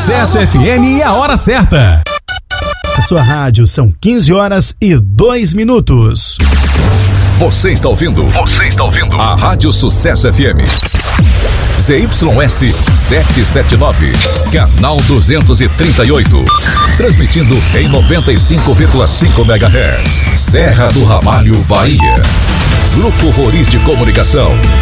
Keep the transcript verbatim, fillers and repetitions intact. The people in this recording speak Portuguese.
Sucesso F M e a hora certa. A sua rádio são quinze horas e dois minutos. Você está ouvindo? Você está ouvindo? A Rádio Sucesso F M. Z Y S setecentos e setenta e nove, canal duzentos e trinta e oito. Transmitindo em noventa e cinco vírgula cinco megahertz. Serra do Ramalho, Bahia. Grupo Roriz de Comunicação.